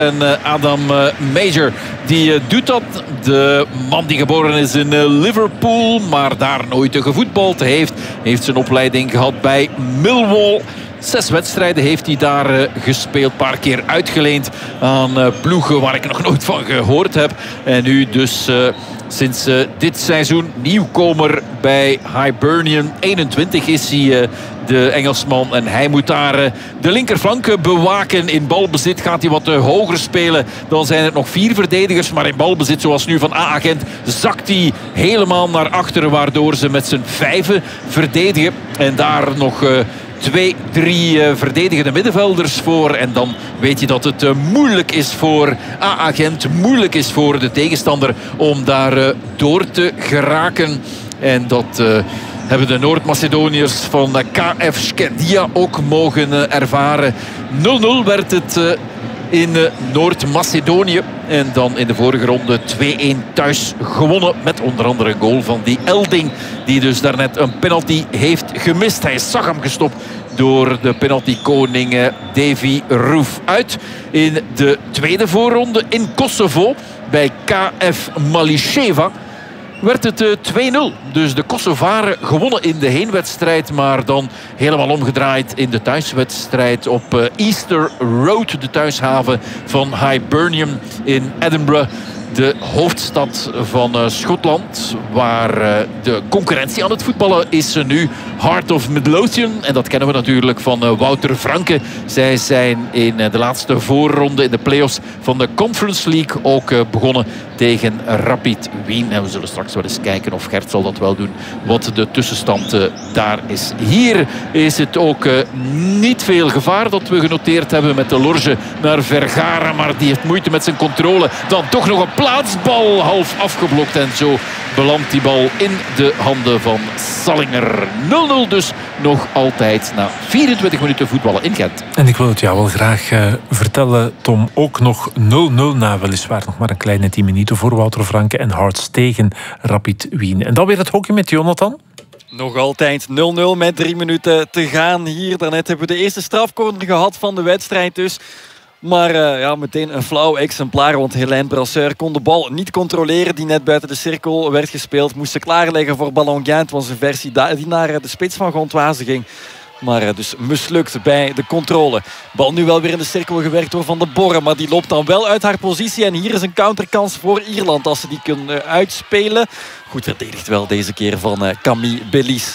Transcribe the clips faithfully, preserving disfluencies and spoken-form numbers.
En uh, Adam uh, Major die uh, doet dat. De man die geboren is in uh, Liverpool, maar daar nooit gevoetbald heeft. Heeft zijn opleiding gehad bij Millwall. Zes wedstrijden heeft hij daar uh, gespeeld. Een paar keer uitgeleend aan uh, ploegen waar ik nog nooit van gehoord heb. En nu dus uh, sinds uh, dit seizoen nieuwkomer bij Hibernian. eenentwintig is hij uh, de Engelsman. En hij moet daar uh, de linkerflank bewaken. In balbezit gaat hij wat uh, hoger spelen. Dan zijn het nog vier verdedigers. Maar in balbezit, zoals nu van A-agent, zakt hij helemaal naar achteren. Waardoor ze met z'n vijven verdedigen. En daar nog... Uh, Twee, drie uh, verdedigende middenvelders voor. En dan weet je dat het uh, moeilijk is voor A-agent. Moeilijk is voor de tegenstander om daar uh, door te geraken. En dat uh, hebben de Noord-Macedoniërs van uh, K F Skendia ook mogen uh, ervaren. nul nul werd het uh, in uh, Noord-Macedonië. En dan in de vorige ronde twee-een thuis gewonnen. Met onder andere een goal van die Elding. Die dus daarnet een penalty heeft gemist. Hij zag hem gestopt door de penaltykoning uh, Davy Roof uit. In de tweede voorronde in Kosovo bij K F Mališeva werd het uh, twee nul. Dus de Kosovaren gewonnen in de heenwedstrijd. Maar dan helemaal omgedraaid in de thuiswedstrijd op uh, Easter Road. De thuishaven van Hibernian in Edinburgh. De hoofdstad van uh, Schotland. Waar uh, de concurrentie aan het voetballen is uh, nu Heart of Midlothian. En dat kennen we natuurlijk van uh, Wouter Franke. Zij zijn in uh, de laatste voorronde in de play-offs van de Conference League ook uh, begonnen tegen Rapid Wien. En we zullen straks wel eens kijken, of Gert zal dat wel doen, wat de tussenstand uh, daar is. Hier is het ook uh, niet veel gevaar dat we genoteerd hebben met de Lorge naar Vergara. Maar die heeft moeite met zijn controle. Dan toch nog een plaatsbal half afgeblokt. En zo belandt die bal in de handen van Sallinger. nul nul dus nog altijd na vierentwintig minuten voetballen in Gent. En ik wil het jou wel graag uh, vertellen, Tom. Ook nog nul nul na weliswaar nog maar een kleine tien minuten voor Wouter Franke en Hearts tegen Rapid Wien. En dan weer het hockey met Jonathan. Nog altijd nul nul met drie minuten te gaan hier. Daarnet hebben we de eerste strafcorner gehad van de wedstrijd dus. Maar uh, ja, meteen een flauw exemplaar. Want Helene Brasseur kon de bal niet controleren. Die net buiten de cirkel werd gespeeld. Moest ze klaarleggen voor Ballonguin. Het was een versie die naar de spits van Gontwaze ging. Maar uh, dus mislukt bij de controle. Bal nu wel weer in de cirkel gewerkt door Van de Borre. Maar die loopt dan wel uit haar positie. En hier is een counterkans voor Ierland. Als ze die kunnen uitspelen. Goed verdedigd wel deze keer van uh, Camille Bellis.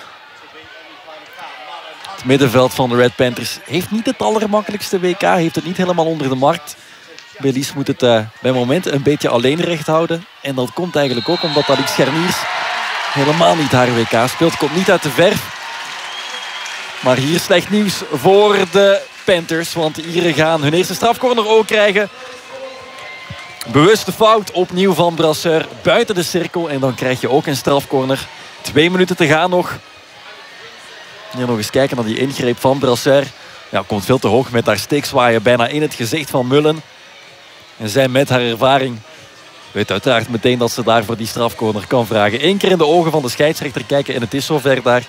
Het middenveld van de Red Panthers heeft niet het allermakkelijkste W K. Heeft het niet helemaal onder de markt. Bellis moet het uh, bij momenten een beetje alleen recht houden. En dat komt eigenlijk ook omdat Alix Scherniers helemaal niet haar W K speelt. Komt niet uit de verf. Maar hier slecht nieuws voor de Panthers. Want de Ieren gaan hun eerste strafcorner ook krijgen. Bewuste fout opnieuw van Brasseur buiten de cirkel. En dan krijg je ook een strafcorner. Twee minuten te gaan nog. Hier nog eens kijken naar die ingreep van Brasseur. Ja, komt veel te hoog met haar steekzwaaien bijna in het gezicht van Mullen. En zij met haar ervaring weet uiteraard meteen dat ze daar voor die strafcorner kan vragen. Eén keer in de ogen van de scheidsrechter kijken en het is zover daar.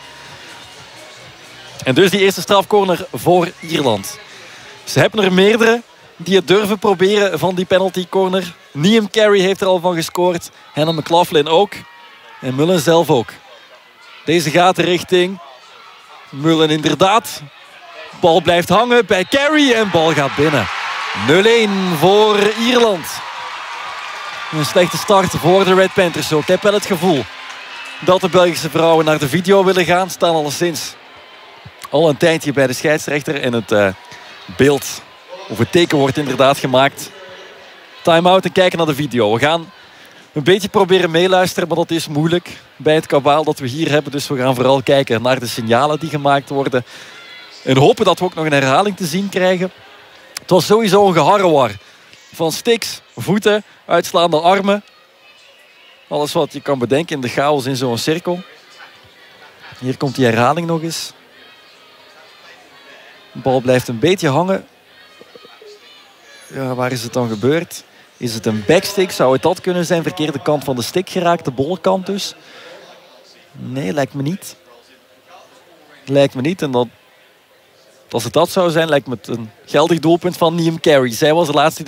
En dus die eerste strafcorner voor Ierland. Ze hebben er meerdere die het durven proberen van die penalty corner. Liam Carey heeft er al van gescoord. Hannah McLaughlin ook. En Mullen zelf ook. Deze gaat richting Mullen inderdaad. Bal blijft hangen bij Carey en bal gaat binnen. nul-een voor Ierland. Een slechte start voor de Red Panthers ook. Ik heb wel het gevoel dat de Belgische vrouwen naar de video willen gaan. Staan alleszins al een tijdje bij de scheidsrechter. En het uh, beeld of het teken wordt inderdaad gemaakt. Time-out en kijken naar de video. We gaan een beetje proberen meeluisteren, maar dat is moeilijk bij het kabaal dat we hier hebben. Dus we gaan vooral kijken naar de signalen die gemaakt worden. En hopen dat we ook nog een herhaling te zien krijgen. Het was sowieso een geharrewar. Van sticks, voeten, uitslaande armen. Alles wat je kan bedenken in de chaos in zo'n cirkel. Hier komt die herhaling nog eens. De bal blijft een beetje hangen. Ja, waar is het dan gebeurd? Is het een backstick? Zou het dat kunnen zijn? Verkeerde kant van de stick geraakt, de bolle kant dus. Nee, lijkt me niet. Lijkt me niet. En dat, als het dat zou zijn, lijkt me het een geldig doelpunt van Liam Carey. Zij was de laatste